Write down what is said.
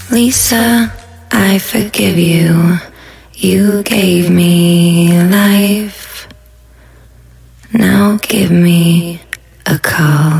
Lisa, I forgive you. You gave me life. Now give me a call.